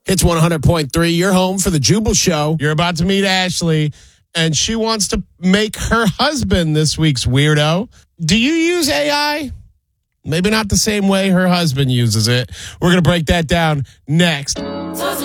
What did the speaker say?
It's 100.3. You're home for the Jubal Show. You're about to meet Ashley, and she wants to make her husband this week's weirdo. Do you use AI? Maybe not the same way her husband uses it. We're going to break that down next.